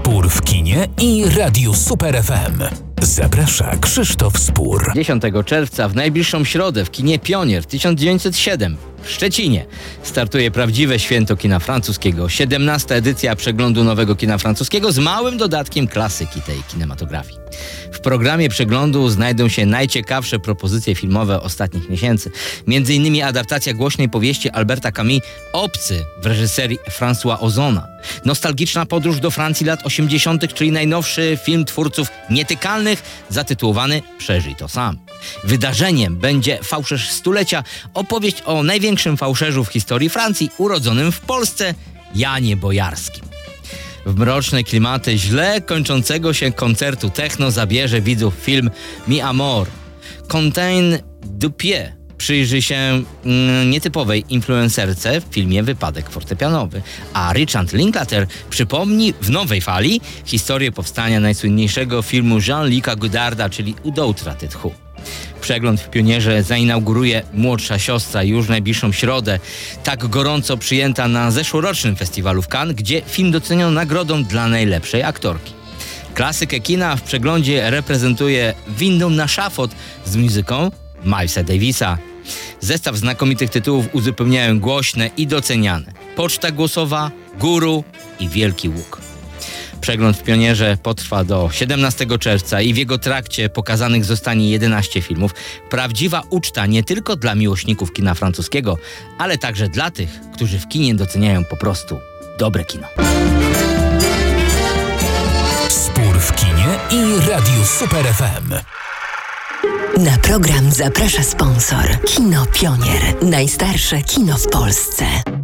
Spór w kinie i Radiu Super FM. Zaprasza Krzysztof Spór. 10 czerwca w najbliższą środę w kinie Pionier 1907 w Szczecinie startuje prawdziwe święto kina francuskiego. 17. edycja przeglądu nowego kina francuskiego z małym dodatkiem klasyki tej kinematografii. W programie przeglądu znajdą się najciekawsze propozycje filmowe ostatnich miesięcy. Między innymi adaptacja głośnej powieści Alberta Camus Obcy w reżyserii François Ozona. Nostalgiczna podróż do Francji lat 80., czyli najnowszy film twórców Nietykalnych zatytułowany Przeżyj to sam. Wydarzeniem będzie Fałszerz stulecia, opowieść o największym fałszerzu w historii Francji, urodzonym w Polsce, Janie Bojarskim. W mroczne klimaty źle kończącego się koncertu techno zabierze widzów film Mi Amor. Contain du Pied przyjrzy się nietypowej influencerce w filmie Wypadek fortepianowy, a Richard Linklater przypomni w nowej fali historię powstania najsłynniejszego filmu Jean-Luca Godarda, czyli Do utraty tchu. Przegląd w Pionierze zainauguruje Młodsza siostra już w najbliższą środę, tak gorąco przyjęta na zeszłorocznym festiwalu w Cannes, gdzie film doceniono nagrodą dla najlepszej aktorki. Klasykę kina w przeglądzie reprezentuje Windą na szafot z muzyką Milesa Davisa. Zestaw znakomitych tytułów uzupełniają głośne i doceniane Poczta głosowa, Guru i Wielki Łuk. Przegląd w Pionierze potrwa do 17 czerwca i w jego trakcie pokazanych zostanie 11 filmów. Prawdziwa uczta nie tylko dla miłośników kina francuskiego, ale także dla tych, którzy w kinie doceniają po prostu dobre kino. Spór w kinie i Radiu Super FM. Na program zaprasza sponsor. Kino Pionier. Najstarsze kino w Polsce.